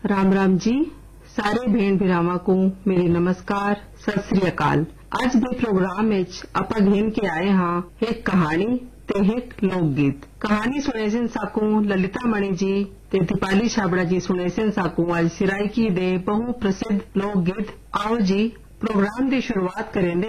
राम राम जी। सारे भेण भरावां को मेरी नमस्कार, सत श्री अकाल। अज दे प्रोग्राम विच आपां घेन के आए हां एक कहानी ते एक लोक गीत। कहानी सुणे सन साकू ललिता मणि जी ते दीपाली छाबड़ा जी सुणे सन साकू अज सिराइकी दे बहु प्रसिद्ध लोक गीत। आओ जी प्रोग्राम की शुरुआत करें।